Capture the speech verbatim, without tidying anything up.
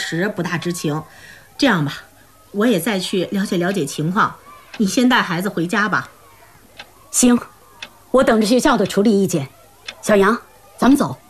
时不大知情。这样吧，我也再去了解了解情况，你先带孩子回家吧。 行，我等着学校的处理意见。小杨，咱们走。